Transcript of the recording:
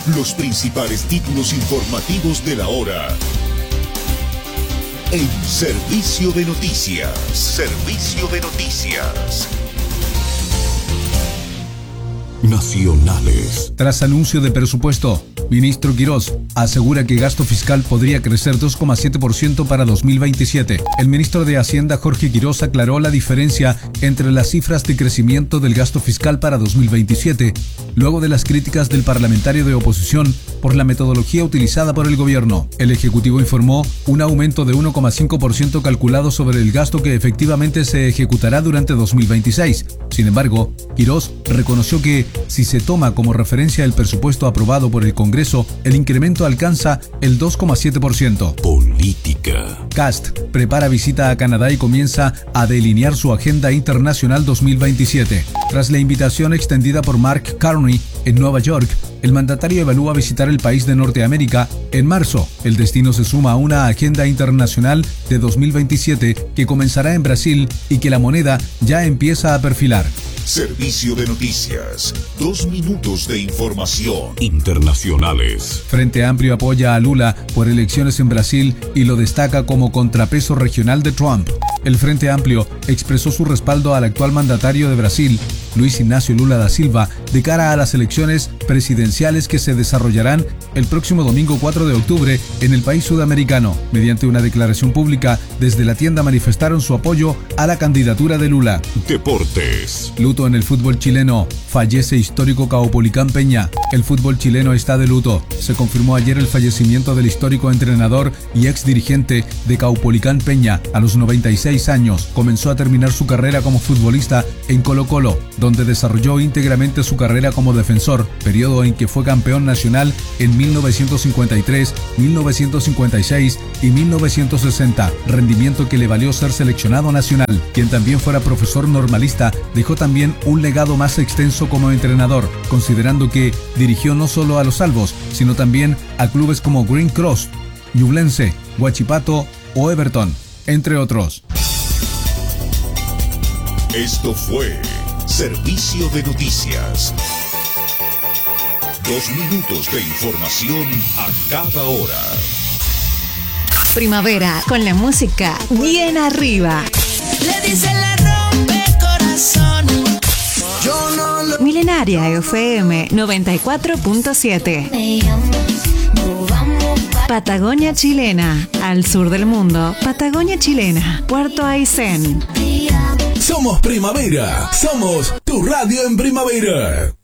Los principales títulos informativos de la hora. En Servicio de Noticias. Servicio de Noticias. Nacionales. Tras anuncio de presupuesto, ministro Quirós asegura que gasto fiscal podría crecer 2,7% para 2027. El ministro de Hacienda, Jorge Quirós, aclaró la diferencia entre las cifras de crecimiento del gasto fiscal para 2027, luego de las críticas del parlamentario de oposición por la metodología utilizada por el gobierno. El Ejecutivo informó un aumento de 1,5% calculado sobre el gasto que efectivamente se ejecutará durante 2026. Sin embargo, Quirós reconoció que, si se toma como referencia el presupuesto aprobado por el Congreso, el incremento alcanza el 2,7%. Política. Kast prepara visita a Canadá y comienza a delinear su agenda internacional 2027. Tras la invitación extendida por Mark Carney en Nueva York, el mandatario evalúa visitar el país de Norteamérica en marzo. El destino se suma a una agenda internacional de 2027 que comenzará en Brasil y que la moneda ya empieza a perfilar. Servicio de Noticias. 2 minutos de información. Internacionales. Frente Amplio apoya a Lula por elecciones en Brasil y lo destaca como contrapeso regional de Trump. El Frente Amplio expresó su respaldo al actual mandatario de Brasil, Luis Ignacio Lula da Silva, de cara a las elecciones presidenciales que se desarrollarán el próximo domingo 4 de octubre en el país sudamericano. Mediante una declaración pública, desde la tienda manifestaron su apoyo a la candidatura de Lula. Deportes. Luto en el fútbol chileno. Fallece histórico Caupolicán Peña. El fútbol chileno está de luto. Se confirmó ayer el fallecimiento del histórico entrenador y ex dirigente de Caupolicán Peña. A los 96 años comenzó a terminar su carrera como futbolista en Colo-Colo, donde desarrolló íntegramente su carrera como defensor, periodo en que fue campeón nacional en 1953, 1956 y 1960, rendimiento que le valió ser seleccionado nacional. Quien también fuera profesor normalista, dejó también un legado más extenso como entrenador, considerando que dirigió no solo a los Albos, sino también a clubes como Green Cross, Ñublense, Huachipato o Everton, entre otros. Esto fue Servicio de Noticias. 2 minutos de información a cada hora. Primavera con la música bien arriba. Le dice la rompe corazón. Milenaria FM 94.7. Patagonia chilena, al sur del mundo. Patagonia chilena, Puerto Aysén. Somos Primavera, somos tu radio en primavera.